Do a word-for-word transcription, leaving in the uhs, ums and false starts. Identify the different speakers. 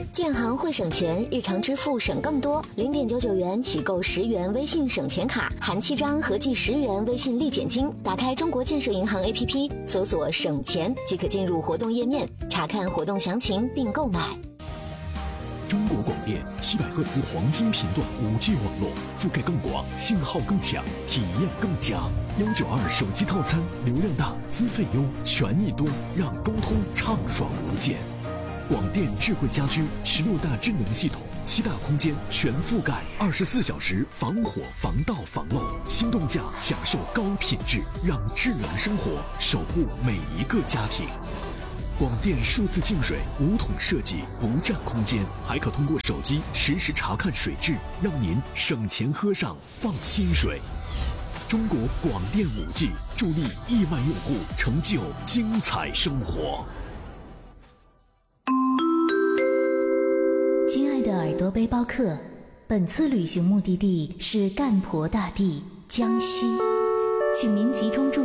Speaker 1: 建行会省钱，日常支付省更多。零点九九元起购十元微信省钱卡，含七张，合计十元微信立减金。打开中国建设银行 A P P， 搜索省钱即可进入活动页面，查看活动详情并购买。
Speaker 2: 中国广电七百赫兹黄金频段 五 G 网络，覆盖更广，信号更强，体验更佳。幺九二手机套餐，流量大，资费优，权益多，让沟通畅爽无间。广电智慧家居十六大智能系统，七大空间全覆盖，二十四小时防火防盗防漏。心动价享受高品质，让智能生活守护每一个家庭。广电数字净水无桶设计，不占空间，还可通过手机实时查看水质，让您省钱喝上放心水。中国广电 五 G 助力亿万用户成就精彩生活。
Speaker 3: 亲爱的耳朵背包客，本次旅行目的地是干婆大地江西，请您集中注意